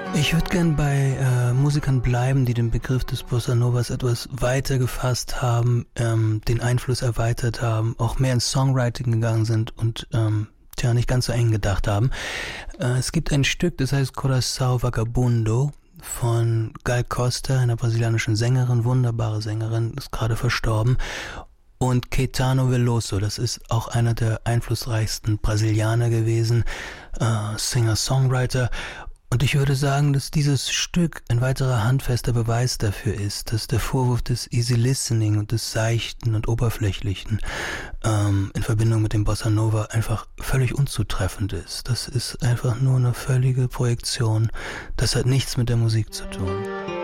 Ich würde gern bei Musikern bleiben, die den Begriff des Bossa Novas etwas weiter gefasst haben, den Einfluss erweitert haben, auch mehr ins Songwriting gegangen sind und nicht ganz so eng gedacht haben. Es gibt ein Stück, das heißt Coração Vagabundo von Gal Costa, einer brasilianischen Sängerin, wunderbare Sängerin, ist gerade verstorben. Und Caetano Veloso, das ist auch einer der einflussreichsten Brasilianer gewesen, Singer-Songwriter. Und ich würde sagen, dass dieses Stück ein weiterer handfester Beweis dafür ist, dass der Vorwurf des Easy Listening und des Seichten und Oberflächlichen in Verbindung mit dem Bossa Nova einfach völlig unzutreffend ist. Das ist einfach nur eine völlige Projektion. Das hat nichts mit der Musik zu tun.